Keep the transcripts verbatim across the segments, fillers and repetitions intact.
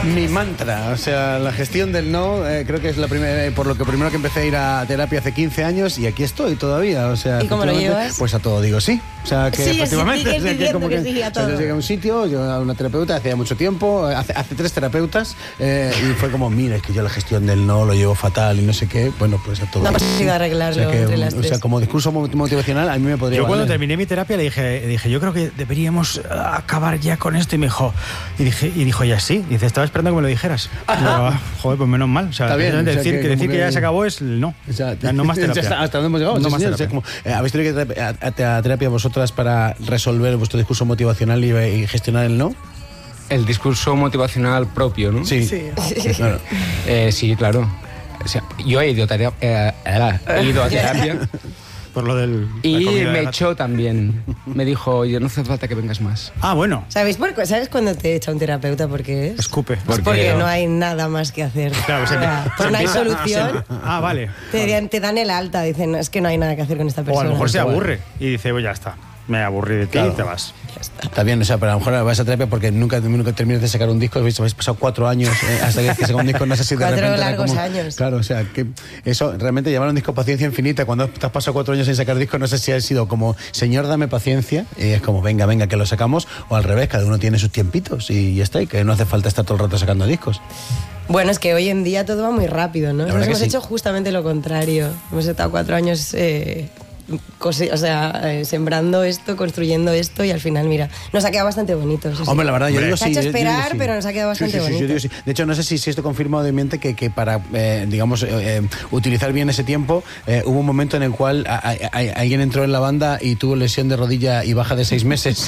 Mi mantra, o sea, la gestión del no, eh, creo que es la primera, eh, por lo que primero que empecé a ir a terapia hace quince años y aquí estoy todavía, o sea... ¿Y cómo lo llevas? Pues a todo digo sí, o sea, que Sí, efectivamente... sí, o sea, sigues como diciendo que sí a todo. o sea, yo llegué a un sitio, yo a una terapeuta hacía mucho tiempo, hace, hace tres terapeutas, eh, y fue como, mira, es que yo la gestión del no lo llevo fatal y no sé qué, bueno, pues a todo. No ha posible arreglarlo o sea, que, entre las o tres. sea, como discurso motivacional a mí me podría Yo cuando valer. terminé mi terapia le dije, dije, yo creo que deberíamos acabar ya con esto, y me dijo, y dije, y dijo ella sí, dice, estaba esperando que me lo dijeras. Digo, ah, joder, pues menos mal. O sea, Está bien, o sea, decir, que que, decir como que ya que- se acabó es el no. O sea, Ya no más terapia. ya está, hasta dónde hemos llegado. No Sí, más señor, terapia. o sea, como, eh, ¿habéis tenido que ir a, a, a terapia vosotras para resolver vuestro discurso motivacional y, y gestionar el no? El discurso motivacional propio, ¿no? Sí. Sí. Claro. Eh, sí, claro. O sea, yo he ido, tarea- eh, he ido a terapia Por lo del... la y comida de me gato. echó también. Me dijo, oye, no hace falta que vengas más. Ah, bueno. ¿Sabéis, por, qué- ¿Sabes cuándo te echa un terapeuta por qué es? Escupe. Porque- Porque no hay nada más que hacer. Claro, se- O sea, se pues no hay empieza- solución. se- Ah, vale. Te, dan- te dan el alta, dicen, "No, es que no hay nada que hacer con esta O persona". a lo mejor se Igual. aburre y dice, pues ya está, me aburrí de ti Claro. y te vas. Está bien, o sea, pero a lo mejor vas a terapia porque nunca, nunca terminas de sacar un disco, habéis, habéis pasado cuatro años eh, hasta que se saca un disco, no sé si de Cuatro repente era largos como- años. Claro, o sea, que eso, realmente llamar a un disco paciencia infinita, cuando te has pasado cuatro años sin sacar disco, no sé si ha sido como, señor, dame paciencia, y es como, venga, venga, que lo sacamos, o al revés, cada uno tiene sus tiempitos y ya está, y que no hace falta estar todo el rato sacando discos. Bueno, es que hoy en día todo va muy rápido, ¿no? La verdad Nos que hemos sí. hecho justamente lo contrario. Hemos estado cuatro años eh, cose- o sea, eh, sembrando esto, construyendo esto y al final, mira, nos ha quedado bastante bonito. eso sí. Hombre, la verdad, yo Hombre. digo Se ha sí. hecho yo- yo digo esperar, sí. pero nos ha quedado Sí, bastante sí, sí, yo bonito. digo sí. De hecho, no sé si, si esto confirma o desmiente que, que para, eh, digamos, eh, eh, utilizar bien ese tiempo, eh, hubo un momento en el cual a- a- a- alguien entró en la banda y tuvo lesión de rodilla y baja de seis meses.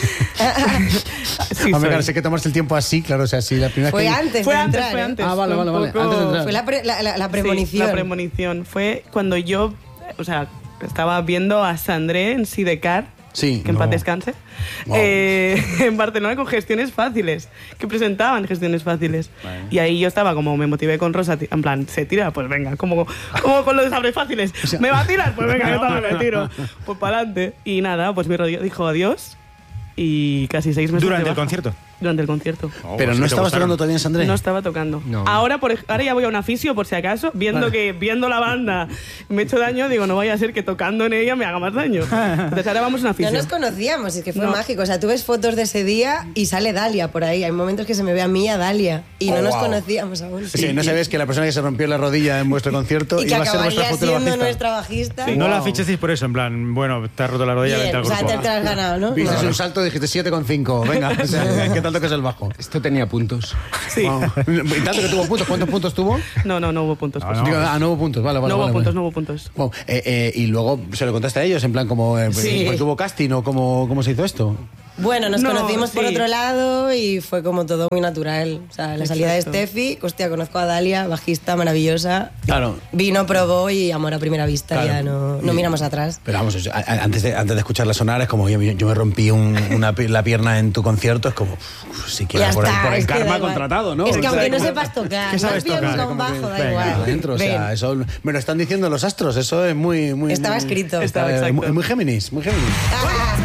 Sí, Hombre, soy. claro, sé que tomarse el tiempo así, claro, o sea, si la primera Fue vez que... antes Fue de antes, entrar, fue ¿eh? antes. Ah, vale, fue vale, un vale, poco- antes de entrar. Fue la, pre- la, la- la Sí, premonición. la premonición. Fue cuando yo, o sea, estaba viendo a Sandré en Sidecar, Sí, que en no. paz descanse, Wow. eh, en Barcelona con gestiones fáciles, que presentaban gestiones fáciles. Vale. Y ahí yo estaba como, me motivé con Rosa, ti- en plan, ¿se tira? Pues venga, como, como con los sabres fáciles. ¿Me va a tirar? Pues venga, yo también me tiro. Pues para adelante. Y nada, pues mi rodilla dijo adiós y casi seis meses Durante de el baja. concierto. Durante el concierto. Oh, Pero sí no te estabas gustaron. tocando todavía en Sandré. No estaba tocando. No. Ahora, por, ej- ahora ya voy a un aficio, por si acaso, viendo Vale. que viendo la banda me he hecho daño, digo, no vaya a ser que tocando en ella me haga más daño. Entonces ahora vamos a un No aficio. nos conocíamos, es que fue No. mágico. O sea, tú ves fotos de ese día y sale Dalia por ahí. Hay momentos que se me ve a mí y a Dalia y no Oh, nos wow. conocíamos aún. Sí, no sabes que la persona que se rompió la rodilla en vuestro concierto Y que iba a ser vuestra acabaría futura siendo bajista. nuestra bajista. No Wow. la fichasteis por eso, en plan, bueno, te has roto la rodilla, Bien, vente al o sea, grupo. te, te la has ganado, ¿no? Viste No. un salto y dijiste siete coma cinco. Venga, o sea, ¿qué tanto que es el bajo? Esto tenía puntos. Sí. Wow. Y tanto que tuvo puntos. ¿Cuántos puntos tuvo? No, no, no hubo puntos. No, pues. no. Digo, ah, no hubo puntos. Vale, vale. No hubo vale, puntos, vale. no hubo puntos. Wow. Eh, eh, y luego se lo contaste a ellos, en plan, como, eh, Sí. porque hubo casting o cómo, cómo se hizo esto. Bueno, nos No, conocimos por sí. otro lado y fue como todo muy natural. O sea, la salida de Exacto. Steffi, hostia, conozco a Dalia, bajista maravillosa. Claro. Vino, probó y amor a primera vista, Claro. ya no, no Y- miramos atrás. Pero vamos, o sea, a- a- antes de, antes de escucharla sonar, es como yo, yo me rompí un- una, pi- la pierna en tu concierto, es como, uf, si quieres Ya por, el- está, por el es que da karma igual. contratado, ¿no? Es que O sea, aunque no como- sepas tocar, ¿Qué no sabes has pillado tocar? nunca un como que- bajo, da venga, igual. adentro, o sea, Ven. eso me lo están diciendo los astros, eso es muy... muy Estaba muy- escrito. Está- Estaba es exacto. muy, muy Géminis, muy Géminis. Ah,